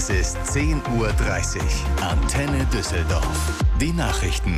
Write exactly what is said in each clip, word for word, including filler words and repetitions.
Es ist zehn Uhr dreißig. Antenne Düsseldorf. Die Nachrichten.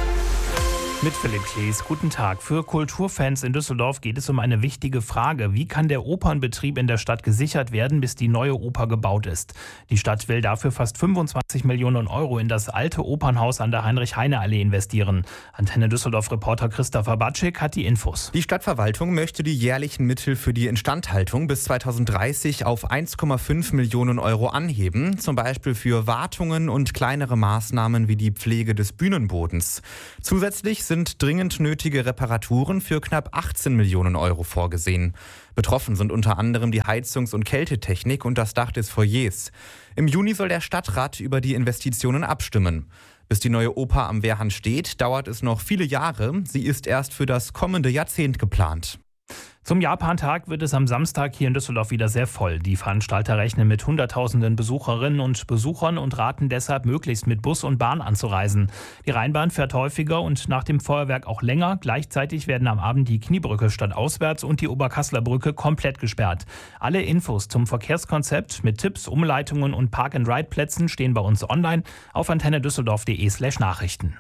Mit Philipp Klees, guten Tag. Für Kulturfans in Düsseldorf geht es um eine wichtige Frage. Wie kann der Opernbetrieb in der Stadt gesichert werden, bis die neue Oper gebaut ist? Die Stadt will dafür fast fünfundzwanzig Millionen Euro in das alte Opernhaus an der Heinrich-Heine-Allee investieren. Antenne Düsseldorf-Reporter Christopher Batschik hat die Infos. Die Stadtverwaltung möchte die jährlichen Mittel für die Instandhaltung bis zweitausenddreißig auf eins Komma fünf Millionen Euro anheben. Zum Beispiel für Wartungen und kleinere Maßnahmen wie die Pflege des Bühnenbodens. Zusätzlich sind dringend nötige Reparaturen für knapp achtzehn Millionen Euro vorgesehen. Betroffen sind unter anderem die Heizungs- und Kältetechnik und das Dach des Foyers. Im Juni soll der Stadtrat über die Investitionen abstimmen. Bis die neue Oper am Wehrhahn steht, dauert es noch viele Jahre. Sie ist erst für das kommende Jahrzehnt geplant. Zum Japantag wird es am Samstag hier in Düsseldorf wieder sehr voll. Die Veranstalter rechnen mit Hunderttausenden Besucherinnen und Besuchern und raten deshalb, möglichst mit Bus und Bahn anzureisen. Die Rheinbahn fährt häufiger und nach dem Feuerwerk auch länger. Gleichzeitig werden am Abend die Kniebrücke stadtauswärts und die Oberkasseler Brücke komplett gesperrt. Alle Infos zum Verkehrskonzept mit Tipps, Umleitungen und Park-and-Ride-Plätzen stehen bei uns online auf antennedüsseldorf.de slash Nachrichten.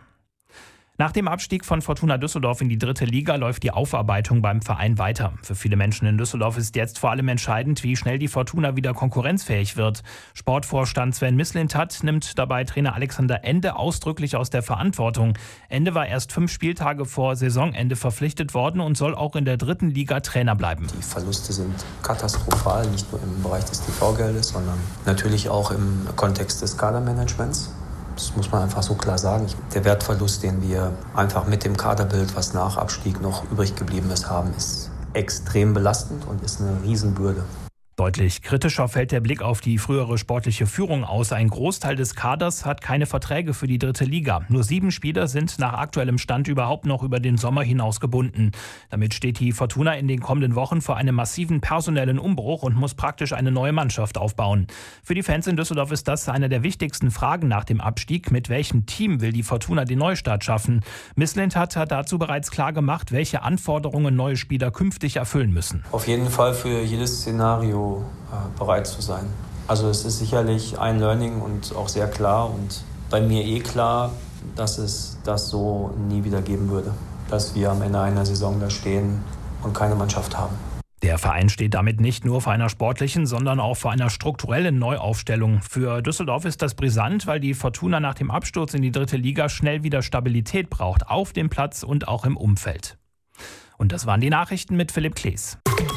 Nach dem Abstieg von Fortuna Düsseldorf in die dritte Liga läuft die Aufarbeitung beim Verein weiter. Für viele Menschen in Düsseldorf ist jetzt vor allem entscheidend, wie schnell die Fortuna wieder konkurrenzfähig wird. Sportvorstand Sven Mislintat nimmt dabei Trainer Alexander Ende ausdrücklich aus der Verantwortung. Ende war erst fünf Spieltage vor Saisonende verpflichtet worden und soll auch in der dritten Liga Trainer bleiben. Die Verluste sind katastrophal, nicht nur im Bereich des T V-Geldes, sondern natürlich auch im Kontext des Kadermanagements. Das muss man einfach so klar sagen. Der Wertverlust, den wir einfach mit dem Kaderbild, was nach Abstieg noch übrig geblieben ist, haben, ist extrem belastend und ist eine Riesenbürde. Deutlich kritischer fällt der Blick auf die frühere sportliche Führung aus. Ein Großteil des Kaders hat keine Verträge für die dritte Liga. Nur sieben Spieler sind nach aktuellem Stand überhaupt noch über den Sommer hinaus gebunden. Damit steht die Fortuna in den kommenden Wochen vor einem massiven personellen Umbruch und muss praktisch eine neue Mannschaft aufbauen. Für die Fans in Düsseldorf ist das eine der wichtigsten Fragen nach dem Abstieg. Mit welchem Team will die Fortuna den Neustart schaffen? Mislintat hat dazu bereits klar gemacht, welche Anforderungen neue Spieler künftig erfüllen müssen. Auf jeden Fall für jedes Szenario bereit zu sein. Also es ist sicherlich ein Learning und auch sehr klar und bei mir eh klar, dass es das so nie wieder geben würde. Dass wir am Ende einer Saison da stehen und keine Mannschaft haben. Der Verein steht damit nicht nur vor einer sportlichen, sondern auch vor einer strukturellen Neuaufstellung. Für Düsseldorf ist das brisant, weil die Fortuna nach dem Absturz in die dritte Liga schnell wieder Stabilität braucht, auf dem Platz und auch im Umfeld. Und das waren die Nachrichten mit Philipp Klees.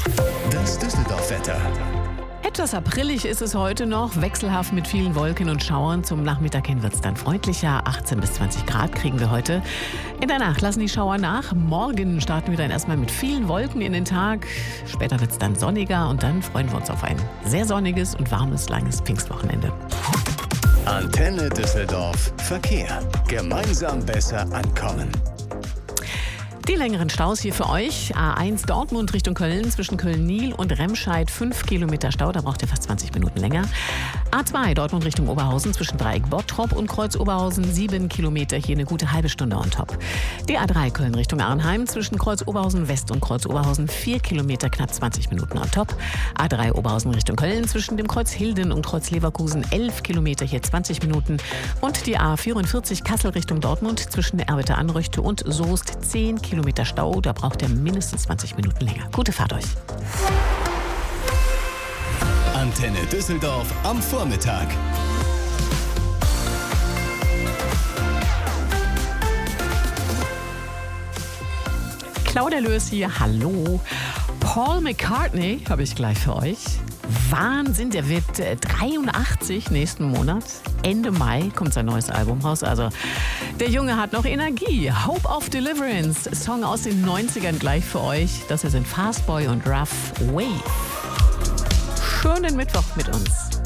Das Düsseldorf-Wetter. Etwas aprillig ist es heute noch, wechselhaft mit vielen Wolken und Schauern. Zum Nachmittag hin wird es dann freundlicher. achtzehn bis zwanzig Grad kriegen wir heute. In der Nacht lassen die Schauer nach. Morgen starten wir dann erstmal mit vielen Wolken in den Tag. Später wird es dann sonniger und dann freuen wir uns auf ein sehr sonniges und warmes, langes Pfingstwochenende. Antenne Düsseldorf Verkehr. Gemeinsam besser ankommen. Die längeren Staus hier für euch. A eins Dortmund Richtung Köln zwischen Köln-Niel und Remscheid fünf Kilometer Stau, da braucht ihr fast zwanzig Minuten länger. A zwei Dortmund Richtung Oberhausen zwischen Dreieck Bottrop und Kreuz Oberhausen sieben Kilometer, hier eine gute halbe Stunde on top. Die A drei Köln Richtung Arnheim zwischen Kreuz Oberhausen West und Kreuz Oberhausen vier Kilometer, knapp zwanzig Minuten on top. A drei Oberhausen Richtung Köln zwischen dem Kreuz Hilden und Kreuz Leverkusen elf Kilometer, hier zwanzig Minuten. Und die A vierundvierzig Kassel Richtung Dortmund zwischen Erwitte Anröchte und Soest zehn Kilometer Stau, da braucht ihr mindestens zwanzig Minuten länger. Gute Fahrt euch. Antenne Düsseldorf am Vormittag. Claudia Lös hier, hallo. Paul McCartney habe ich gleich für euch. Wahnsinn, der wird dreiundachtzig nächsten Monat. Ende Mai kommt sein neues Album raus. Also der Junge hat noch Energie. Hope of Deliverance, Song aus den neunzigern gleich für euch. Das hier sind Fastboy und Rough Wave. Schönen Mittwoch mit uns.